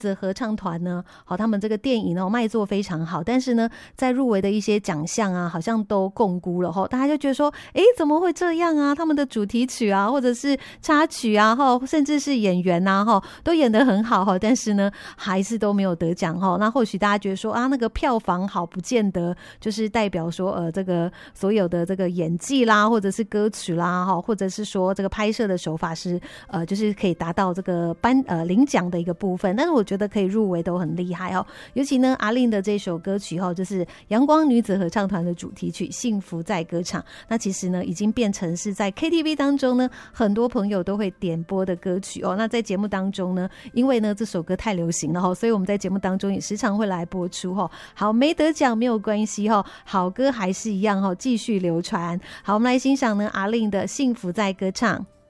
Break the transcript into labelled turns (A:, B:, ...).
A: 子合唱团呢，好，他们这个电影呢卖座非常好，但是呢，在入围的一些奖项啊，好像都共估了，大家就觉得说，怎么会这样啊？他们的主题曲啊，或者是插曲啊，甚至是演员啊，都演得很好，但是呢，还是都没有得奖。那或许大家觉得说啊，那个票房好，不见得就是代表说这个所有的这个演技啦，或者是歌曲啦，或者是说这个拍摄的手法是就是可以达到这个领奖的一个部分。但是我觉得可以入围都很厉害尤其呢阿令的这首歌曲就是阳光女子合唱团的主题曲《幸福在歌唱》，那其实呢已经变成是在 KTV 当中呢很多朋友都会点播的歌曲那在节目当中呢，因为呢这首歌太流行了所以我们在节目当中也时常会来播出好，没得奖没有关系好歌还是一样继续流传。好，我们来欣赏呢阿令的《幸福在歌唱》。